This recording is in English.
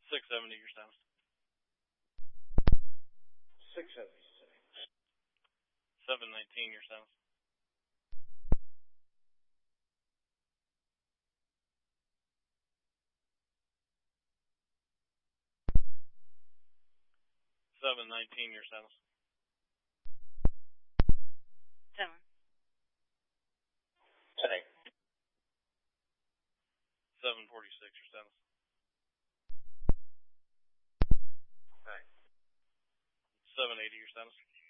670 your status. 670. 719 your status. 719 your status. 7. 10. 746 your status. 9. 780 your status.